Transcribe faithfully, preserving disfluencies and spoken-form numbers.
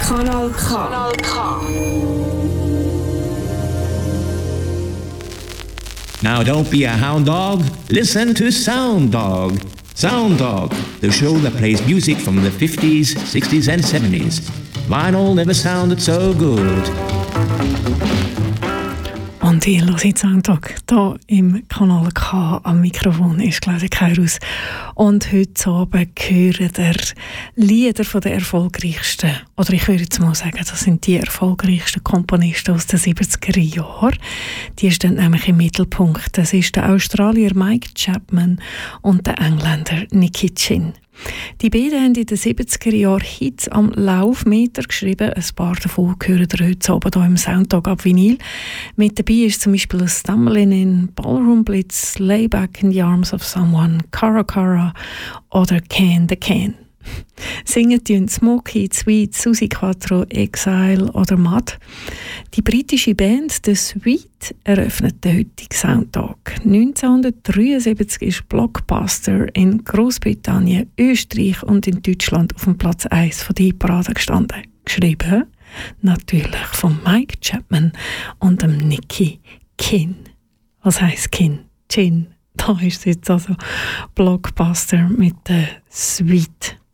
Kanal K. Kanal K. Now don't be a hound dog, listen to Sound Dog. Sound Dog, the show that plays music from the fifties, sixties and seventies. Vinyl never sounded so good. Und ihr hört Soundtag hier im Kanal K. Am Mikrofon ist Claudia Keirus. Und heute Abend hören der Lieder von den erfolgreichsten, oder ich würde jetzt mal sagen, das sind die erfolgreichsten Komponisten aus den siebziger Jahren. Die stehen nämlich im Mittelpunkt. Das ist der Australier Mike Chapman und der Engländer Nicky Chinn. Die beiden haben in den siebziger Jahren Hits am Laufmeter geschrieben. Ein paar davon hören ihr heute Abend hier im Soundtag ab Vinyl. Mit dabei ist zum Beispiel Stumbling in, Ballroom Blitz, Lay Back in the Arms of Someone, Cara Cara oder Can the Can. Singen tun Smokey, Sweet, Suzi Quatro, Exile oder Mud. Die britische Band The Sweet eröffnet den heutigen Soundtag. neunzehnhundertdreiundsiebzig ist Blockbuster in Großbritannien, Österreich und in Deutschland auf dem Platz eins von der Hitparade gestanden. Geschrieben natürlich von Mike Chapman und dem Nicky Chinn. Was heisst Chinn? Chinn. Da ist jetzt also Blockbuster mit The Sweet.